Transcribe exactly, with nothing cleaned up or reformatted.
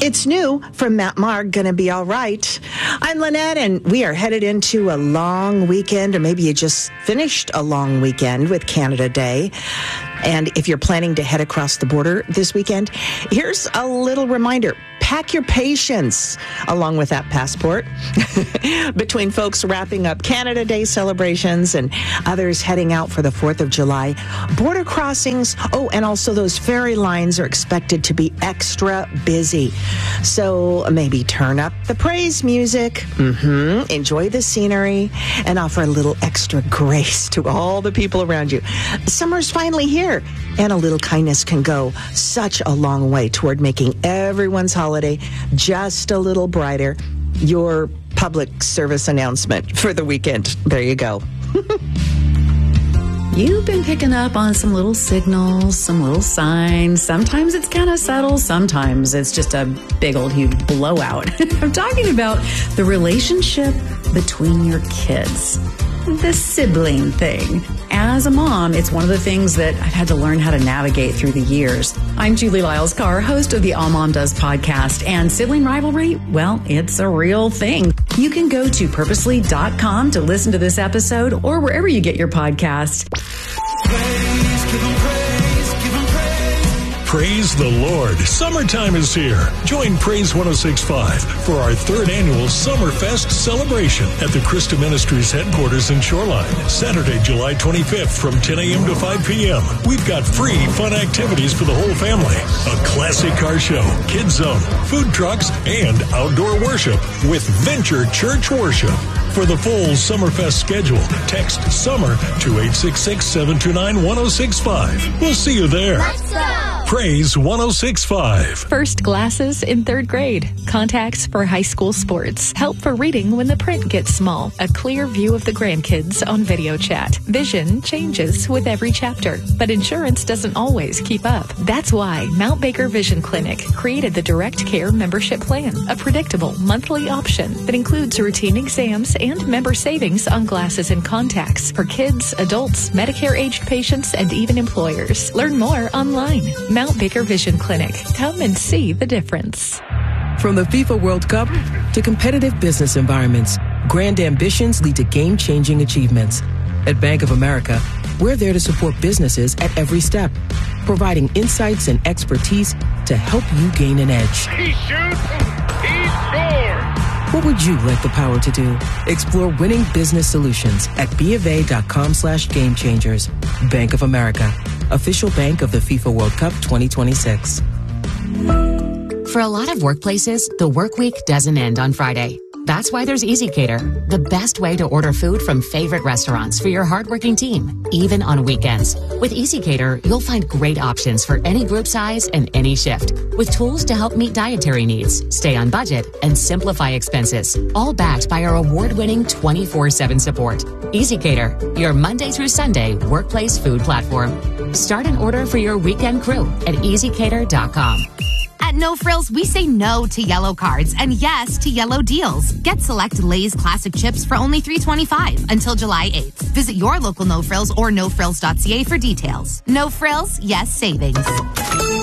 It's new from Matt Marg, Gonna Be All Right. I'm Lynette, and we are headed into a long weekend, or maybe you just finished a long weekend with Canada Day. And if you're planning to head across the border this weekend, here's a little reminder. Pack your patience along with that passport. Between folks wrapping up Canada Day celebrations and others heading out for the fourth of July, border crossings, oh, and also those ferry lines are expected to be extra busy. So maybe turn up the praise music, mm-hmm, enjoy the scenery, and offer a little extra grace to all the people around you. Summer's finally here, and a little kindness can go such a long way toward making everyone's holiday just a little brighter. Your public service announcement for the weekend. There you go. You've been picking up on some little signals, some little signs. Sometimes it's kind of subtle. Sometimes it's just a big old huge blowout. I'm talking about the relationship between your kids. The sibling thing. As a mom, it's one of the things that I've had to learn how to navigate through the years. I'm Julie Lyles-Carr, host of the All Mom Does podcast, and sibling rivalry, well, it's a real thing. You can go to purposely dot com to listen to this episode or wherever you get your podcast. Praise, give him praise, give him praise. Praise the Lord. Summertime is here. Join Praise one oh six point five for our third annual Summerfest celebration at the Christa Ministries headquarters in Shoreline. Saturday, July twenty-fifth from ten a.m. to five p.m. We've got free fun activities for the whole family. A classic car show, kids zone, food trucks, and outdoor worship with Venture Church Worship. For the full Summerfest schedule, text SUMMER to eight six six, seven two nine, one oh six five. We'll see you there. Let's go! Praise one oh six point five. First glasses in third grade. Contacts for high school sports. Help for reading when the print gets small. A clear view of the grandkids on video chat. Vision changes with every chapter, but insurance doesn't always keep up. That's why Mount Baker Vision Clinic created the Direct Care membership plan, a predictable monthly option that includes routine exams and member savings on glasses and contacts for kids, adults, Medicare-aged patients, and even employers. Learn more online. Mount Baker Vision Clinic. Come and see the difference. From the FIFA World Cup to competitive business environments, grand ambitions lead to game-changing achievements. At Bank of America, we're there to support businesses at every step, providing insights and expertise to help you gain an edge. He shoots, he scores! What would you like the power to do? Explore winning business solutions at BofA.com slash game changers. Bank of America, official bank of the FIFA World Cup twenty twenty-six. For a lot of workplaces, the work week doesn't end on Friday. That's why there's EasyCater, the best way to order food from favorite restaurants for your hardworking team, even on weekends. With EasyCater, you'll find great options for any group size and any shift, with tools to help meet dietary needs, stay on budget, and simplify expenses, all backed by our award-winning twenty-four seven support. EasyCater, your Monday through Sunday workplace food platform. Start an order for your weekend crew at easy cater dot com. At No Frills, we say no to yellow cards and yes to yellow deals. Get select Lay's classic chips for only three twenty-five until July eighth. Visit your local No Frills or no frills dot c a for details. No Frills, yes savings.